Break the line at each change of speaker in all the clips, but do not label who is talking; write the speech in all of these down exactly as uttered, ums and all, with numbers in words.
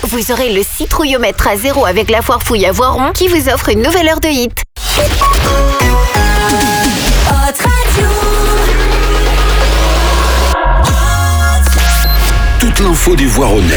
vous aurez le citrouillomètre à zéro avec la foire fouille à Voiron qui vous offre une nouvelle heure de hit.
Toute l'info du Voironnais.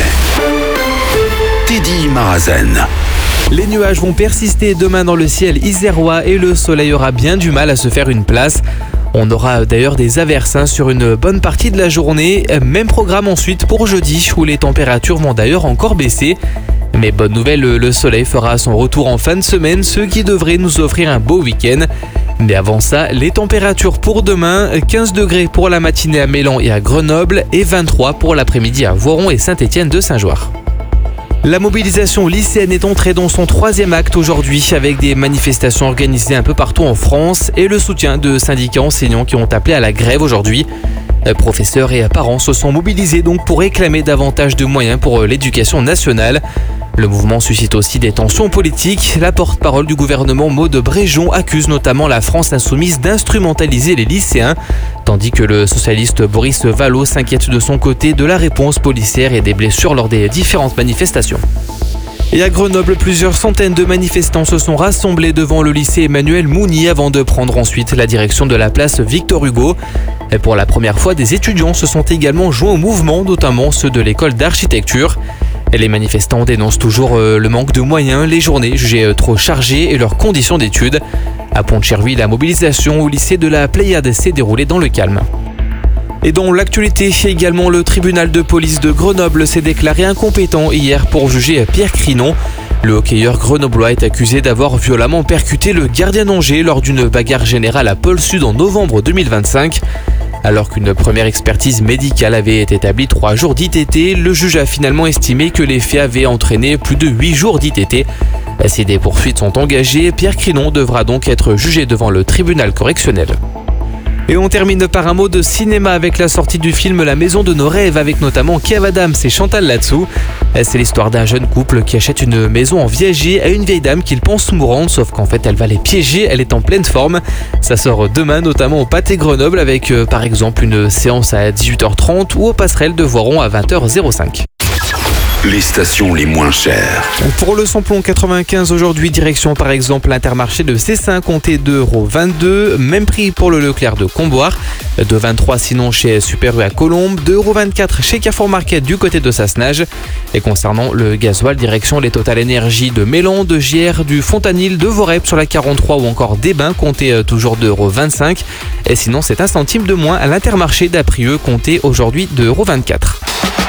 Teddy Marazen.
Les nuages vont persister demain dans le ciel isérois et le soleil aura bien du mal à se faire une place. On aura d'ailleurs des averses hein, sur une bonne partie de la journée. Même programme ensuite pour jeudi où les températures vont d'ailleurs encore baisser. Mais bonne nouvelle, le soleil fera son retour en fin de semaine, ce qui devrait nous offrir un beau week-end. Mais avant ça, les températures pour demain, quinze degrés pour la matinée à Mélan et à Grenoble et vingt-trois pour l'après-midi à Voiron et Saint-Étienne-de-Saint-Joire. La mobilisation lycéenne est entrée dans son troisième acte aujourd'hui avec des manifestations organisées un peu partout en France et le soutien de syndicats enseignants qui ont appelé à la grève aujourd'hui. Professeurs et parents se sont mobilisés donc pour réclamer davantage de moyens pour l'éducation nationale. Le mouvement suscite aussi des tensions politiques. La porte-parole du gouvernement Maude Bréjon accuse notamment la France insoumise d'instrumentaliser les lycéens, tandis que le socialiste Boris Vallaud s'inquiète de son côté de la réponse policière et des blessures lors des différentes manifestations. Et à Grenoble, plusieurs centaines de manifestants se sont rassemblés devant le lycée Emmanuel Mounier avant de prendre ensuite la direction de la place Victor Hugo. Et pour la première fois, des étudiants se sont également joints au mouvement, notamment ceux de l'école d'architecture. Et les manifestants dénoncent toujours le manque de moyens, les journées jugées trop chargées et leurs conditions d'études. À Pont-de-Cherville, la mobilisation au lycée de la Pléiade s'est déroulée dans le calme. Et dans l'actualité, également, le tribunal de police de Grenoble s'est déclaré incompétent hier pour juger Pierre Crinon. Le hockeyeur grenoblois est accusé d'avoir violemment percuté le gardien d'Angers lors d'une bagarre générale à Pôle-Sud en novembre deux mille vingt-cinq. Alors qu'une première expertise médicale avait établi trois jours d'I T T, le juge a finalement estimé que les faits avaient entraîné plus de huit jours d'I T T. Si des poursuites sont engagées, Pierre Crinon devra donc être jugé devant le tribunal correctionnel. Et on termine par un mot de cinéma avec la sortie du film La Maison de nos rêves avec notamment Kev Adams et Chantal Latsou. C'est l'histoire d'un jeune couple qui achète une maison en viager à une vieille dame qu'il pense mourante, sauf qu'en fait elle va les piéger, elle est en pleine forme. Ça sort demain notamment au Pâté Grenoble avec euh, par exemple une séance à dix-huit heures trente ou aux passerelles de Voiron à vingt heures cinq.
Les stations les moins chères.
Pour le samplon quatre-vingt-quinze aujourd'hui, direction par exemple l'Intermarché de Cessin, comptez deux euros vingt-deux. Même prix pour le Leclerc de Comboire, deux euros vingt-trois sinon chez Super U à Colombes, deux euros vingt-quatre chez Carrefour Market du côté de Sassenage. Et concernant le gasoil, direction les Total Énergie de Mélan, de Gières, du Fontanil, de Vorep sur la quarante-trois ou encore des Bains, comptez toujours deux euros vingt-cinq. Et sinon c'est un centime de moins à l'Intermarché d'Aprieux, comptez aujourd'hui deux euros vingt-quatre.